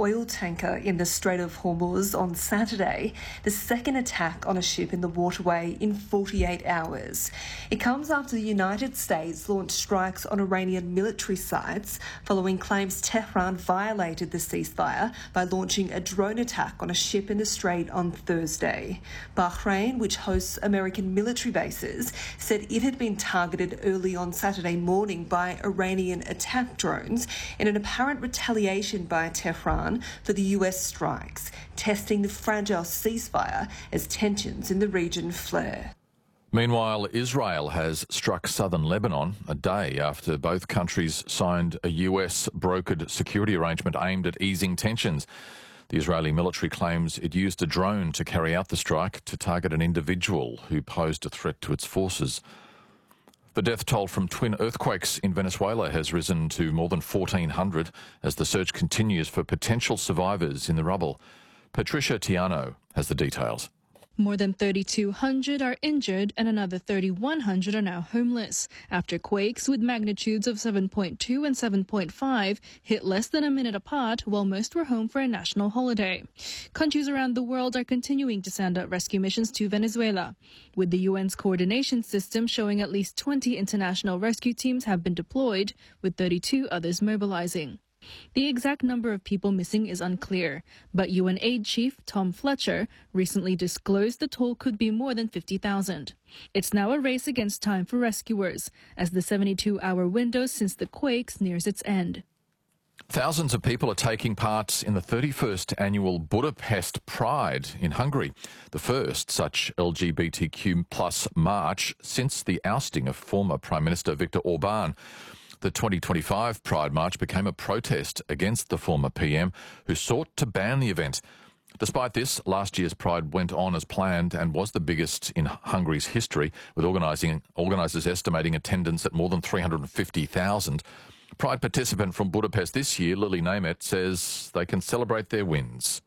oil tanker in the Strait of Hormuz on Saturday, the second attack on a ship in the waterway in 48 hours. It comes after the United States launched strikes on Iranian military sites following claims Tehran violated the ceasefire by launching a drone attack on a ship in the Strait on Thursday. Bahrain, which hosts American military bases, said it had been targeted early on Saturday morning by Iranian attack drones in an apparent retaliation by Tehran for the US strikes, testing the fragile ceasefire as tensions in the region flare. Meanwhile, Israel has struck southern Lebanon a day after both countries signed a US-brokered security arrangement aimed at easing tensions. The Israeli military claims it used a drone to carry out the strike to target an individual who posed a threat to its forces. The death toll from twin earthquakes in Venezuela has risen to more than 1,400 as the search continues for potential survivors in the rubble. Patricia Tiano has the details. More than 3,200 are injured and another 3,100 are now homeless after quakes with magnitudes of 7.2 and 7.5 hit less than a minute apart while most were home for a national holiday. Countries around the world are continuing to send out rescue missions to Venezuela, with the UN's coordination system showing at least 20 international rescue teams have been deployed, with 32 others mobilizing. The exact number of people missing is unclear, but UN aid chief Tom Fletcher recently disclosed the toll could be more than 50,000. It's now a race against time for rescuers, as the 72-hour window since the quakes nears its end. Thousands of people are taking part in the 31st annual Budapest Pride in Hungary, the first such LGBTQ plus march since the ousting of former Prime Minister Viktor Orban. The 2025 Pride March became a protest against the former PM, who sought to ban the event. Despite this, last year's Pride went on as planned and was the biggest in Hungary's history, with organisers estimating attendance at more than 350,000. Pride participant from Budapest this year, Lily Németh, says they can celebrate their wins.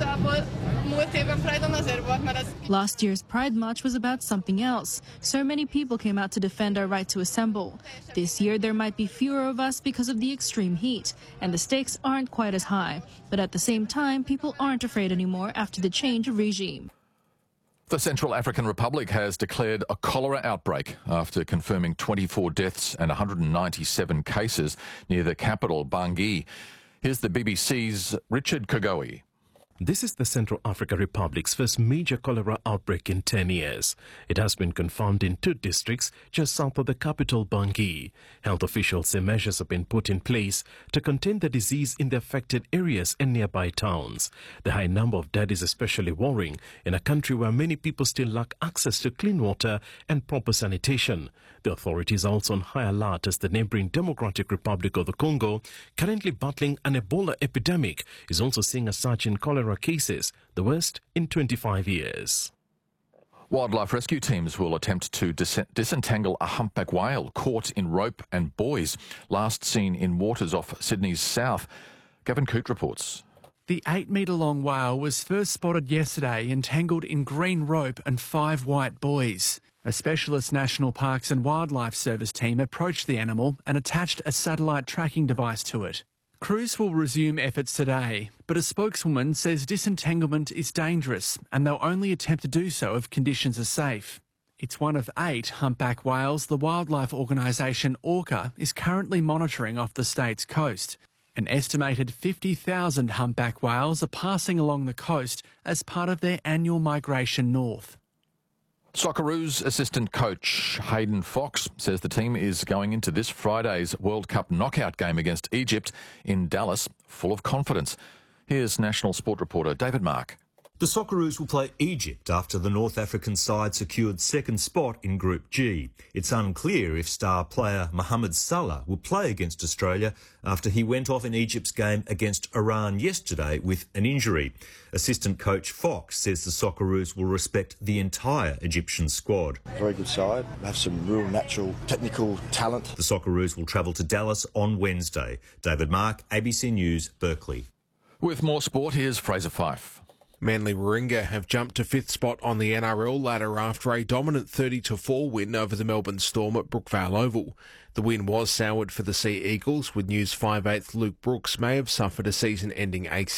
Last year's Pride March was about something else. So many people came out to defend our right to assemble. This year there might be fewer of us because of the extreme heat, and the stakes aren't quite as high. But at the same time, people aren't afraid anymore after the change of regime. The Central African Republic has declared a cholera outbreak after confirming 24 deaths and 197 cases near the capital, Bangui. Here's the BBC's Richard Kogoe. This is the Central African Republic's first major cholera outbreak in 10 years. It has been confirmed in 2 districts just south of the capital, Bangui. Health officials say measures have been put in place to contain the disease in the affected areas and nearby towns. The high number of deaths is especially worrying in a country where many people still lack access to clean water and proper sanitation. The authorities are also on high alert as the neighboring Democratic Republic of the Congo, currently battling an Ebola epidemic, is also seeing a surge in cholera cases, the worst in 25 years. Wildlife rescue teams will attempt to disentangle a humpback whale caught in rope and buoys, last seen in waters off Sydney's south. Gavin Coote reports. The 8-metre-long whale was first spotted yesterday entangled in green rope and 5 white buoys. A specialist National Parks and Wildlife Service team approached the animal and attached a satellite tracking device to it. Crews will resume efforts today, but a spokeswoman says disentanglement is dangerous and they'll only attempt to do so if conditions are safe. It's one of 8 humpback whales the wildlife organisation Orca is currently monitoring off the state's coast. An estimated 50,000 humpback whales are passing along the coast as part of their annual migration north. Socceroos assistant coach Hayden Fox says the team is going into this Friday's World Cup knockout game against Egypt in Dallas full of confidence. Here's national sport reporter David Mark. The Socceroos will play Egypt after the North African side secured second spot in Group G. It's unclear if star player Mohamed Salah will play against Australia after he went off in Egypt's game against Iran yesterday with an injury. Assistant coach Fox says the Socceroos will respect the entire Egyptian squad. Very good side, have some real natural technical talent. The Socceroos will travel to Dallas on Wednesday. David Mark, ABC News, Berkeley. With more sport, here's Fraser Fife. Manly Warringah have jumped to 5th spot on the NRL ladder after a dominant 30-4 win over the Melbourne Storm at Brookvale Oval. The win was soured for the Sea Eagles, with News 5/8 Luke Brooks may have suffered a season-ending ACL